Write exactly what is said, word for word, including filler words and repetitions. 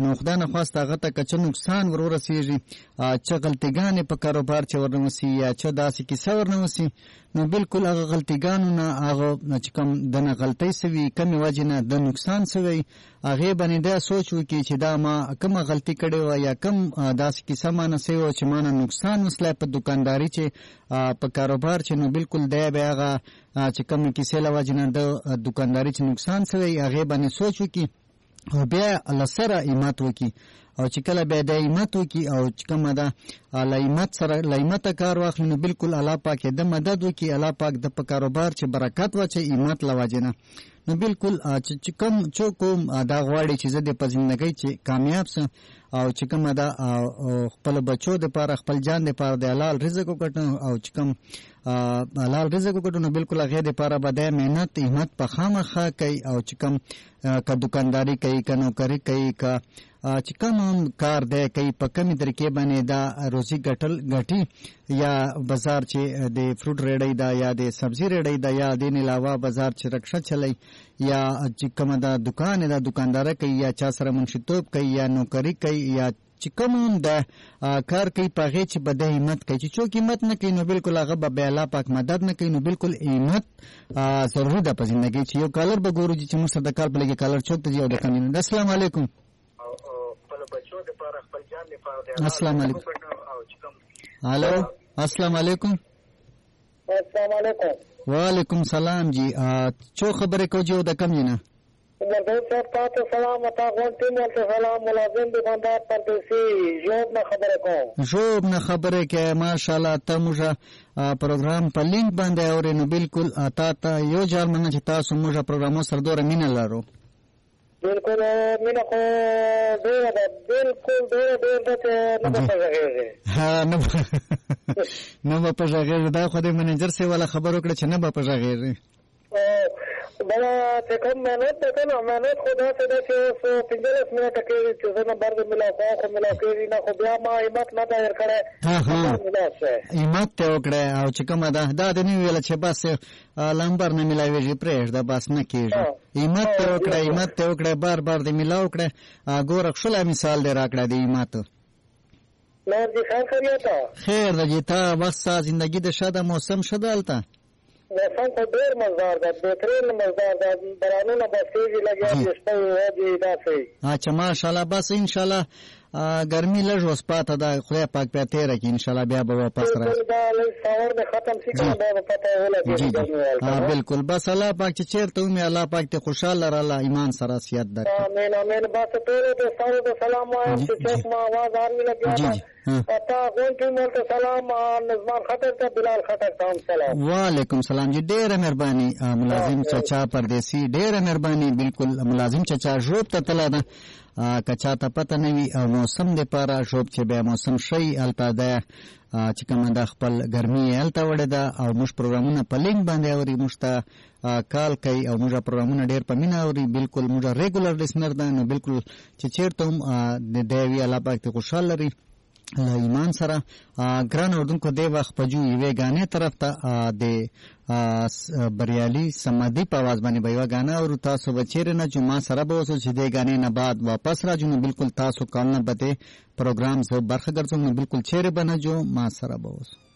نو خدای نه خواست هغه ته که څه نقصان ور ورسېږي، چې غلطیګانې په کاروبار چې ورنه وسي یا چې داسې کیسه ورنه وسي، نو بالکل هغه غلطیګانو نه هغه چې کوم دنه غلطۍ سوي کمې وجې نه د نقصان سوی، هغې باندې دا سوچ وکړي چې دا ما کومه غلطي کړې وه یا کوم داسې کیسه مانه سوې وه چې مانه نقصان وسلی په دوکانداري چې په کاروبار چې نو بالکل دی بیا هغه چې کومې کیسې له وجې نه د دوکانداري چې نقصان سوی هغې باندې سوچ وکړي او بیا له سره ایمت وکړي، او چې کله بیا د ایمت وکړي او چې کومه ده له ایمت سره له ایمته کار واخلي، نو بالکل الله پاک یې د مدد وکړي، الله پاک د په کاروبار چې برکت واچوي ایمت له وجې نه. نو بالکل چې کوم څوک دا غواړي چې زه د په زندګۍ چې کامیاب سم او چې کومه ده خپل بچو دپاره خپل جان دپاره د حلال رزق وګټم او چې کوم حلال رزق وګټو، نو بالکل هغې دپاره به دی محنت همت په خامخا کوي، او چې کوم که دوکانداري کوي که نوکري کوي که چې کوم هم کار دی کوي په کمې طریقې باندې دا روزي ګټل ګټي، یا بازار چې د فروټ ریډۍ ده یا د سبزي ریډۍ ده یا دین علاوه بازار چې رکشه چلی یا چې کومه ده دوکان ده دوکانداره کوي یا چا سره منشیتوب کوي یا نوکري کوي یا چې کوم هم د کار کوي په هغې چې به د همت کوي، چې څوک همت نه کوي نو بالکل هغه به بیا الله پاک مدد نه کوي. نو بالکل همت ضروري ده په زندګۍ چې یو کالر به ګورو چې موږ سره د کال په لګي کالر څوک ته ځي او د کمینه. السلام علیکم. السلام علیکم. هلو السلام علیکم. السلام علیکم. وعلیکم سلام جی. څو خبرې کوو جی او د کم نه مردود صاحب تاسو سلام اتا غونټیم ورته سلام ملازم دکاندار پردیسی جوب نه خبره کوم. جوب نه خبره کې ماشاءالله ته موږ پروګرام په لینک باندې اورې، نو بالکل تا ته یو جال مننه چې تاسو موږ پروګرامو سره دوره مینه لرو. بالکل مینه خو ډېره ده، بالکل ډېره ډېره ده چې نه به په غږېږي. ها نه نه به په غږېږي. دا خو د منیجر صاحب والا خبر وکړه چې نه به په غږېږي. دا چې کوم مهنت ده که نه مهنت خو داسې ده چې اوس پنځلس منټه کېږي چې زه نمبر دې ملاو کوم خو ملاو کېږي نه، خو بیا ما همت نه ده هېر کړی. همت ته وکړی او چې کومه ده دا دې نه ویله چې بس لمبر نه میلاوېږي پرېږده بس نه کېږي. همت ته وکړی همت ته وکړی بار بار دې میلاو کړی. ګوره ښکلی مثال دې را کړی د همت. نور جي خیر خیریت ده؟ خیر ده جي. تا وخت ستا زندګي د ښه ده، موسم ښه ده هلته؟ موسم خو ډېر مزدار ده، بهترین مزدار ده، بارانونه بس کېږي لګیا دي شپه ورځې داسې. اچھا ماشاءالله. بس انشاءالله ګرمي لږ اوس پاته ده، خدای پاک بیا تېره کړي انشاءالله بیا به واپس راشي. دا لږ ساور دې ختم شي که بیا به پته ولګېږي. بالکل بس الله پاک چې چېرته ومي الله پاک ته خوشحاله راله ایمان سره صحت درکړي. امین امین. بس ټولو دوستانو ته سلام وایم چې څوک ما اواز اوري لګیا ده. تا غونټیم ورته سلام، نظمان خطر ته بلال خطر ته هم سلام. وعلیکم سلام جی. ډېره مهرباني ملازم چچا پردیسي، ډېره مهرباني. بالکل ملازم چچا ژوب ته تله ده که چاته پته نه وي او موسم دپاره ژوب چې بیا موسم شی هلته ده چې کومه ده خپل ګرمي یې هلته وړې ده او موږ پروګرامونه په لینک باندې اوري، موږ ته کال کوي او موږ پروګرامونه ډېر په مینه اوري. بالکل موږ ریګولر لیسنر ده، نو بالکل چې چېرته هم د دی وي الله پاک ته خوشحال لري له ایمان سره. ګران اردونکو دې وخت په جو یوې ګانې طرف ته د بریالي سمدي په آواز باندې به یوه ګانه اورو. تاسو به چیرې نه جو ما سره به اوسو چې دې ګانې نه بعد واپس راځو، نو بالکل تاسو کال نه به دې پروګرام زه برخه ګرځوم، نو بالکل چیرې به نه جو ما سره به اوسو.